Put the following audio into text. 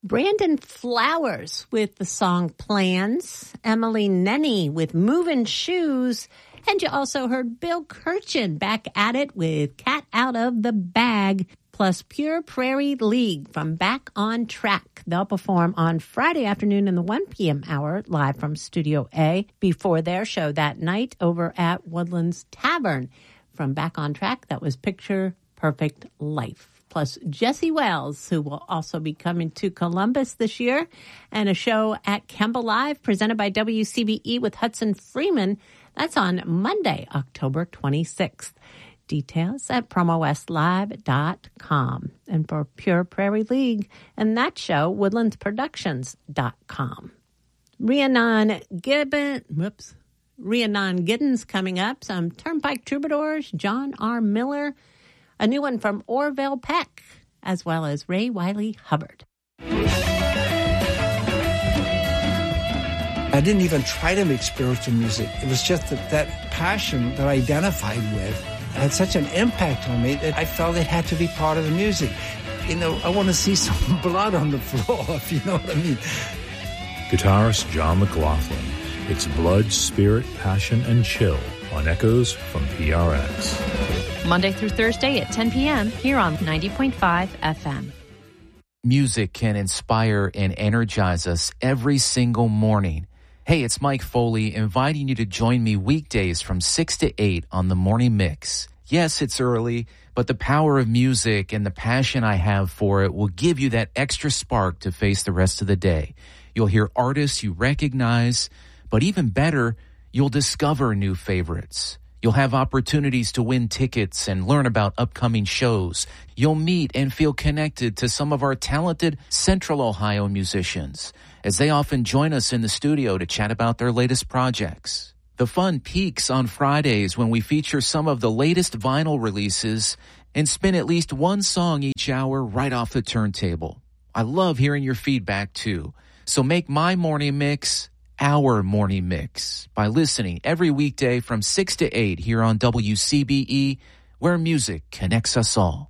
Brandon Flowers with the song Plans, Emily Nenny with Moving Shoes, and you also heard Bill Kirchen back at it with Cat Out of the Bag, plus Pure Prairie League from Back on Track. They'll perform on Friday afternoon in the 1 p.m. hour live from Studio A before their show that night over at Woodlands Tavern. From Back on Track, that was Picture Perfect Life. Plus Jesse Wells, who will also be coming to Columbus this year, and a show at Kemba Live presented by WCBE with Hudson Freeman. That's on Monday, October 26th. Details at promowestlive.com. And for Pure Prairie League and that show, woodlandsproductions.com. Rhiannon Giddens coming up. Some Turnpike Troubadours, John R. Miller, a new one from Orville Peck, as well as Ray Wiley Hubbard. I didn't even try to make spiritual music. It was just that passion that I identified with had such an impact on me that I felt it had to be part of the music. You know, I want to see some blood on the floor, if you know what I mean. Guitarist John McLaughlin. It's blood, spirit, passion, and chill on Echoes from PRX. Monday through Thursday at 10 p.m. here on 90.5 FM. Music can inspire and energize us every single morning. Hey, it's Mike Foley inviting you to join me weekdays from 6 to 8 on The Morning Mix. Yes, it's early, but the power of music and the passion I have for it will give you that extra spark to face the rest of the day. You'll hear artists you recognize, but even better, you'll discover new favorites. You'll have opportunities to win tickets and learn about upcoming shows. You'll meet and feel connected to some of our talented Central Ohio musicians, as they often join us in the studio to chat about their latest projects. The fun peaks on Fridays when we feature some of the latest vinyl releases and spin at least one song each hour right off the turntable. I love hearing your feedback too. So make my morning mix our morning mix by listening every weekday from 6 to 8 here on WCBE, where music connects us all.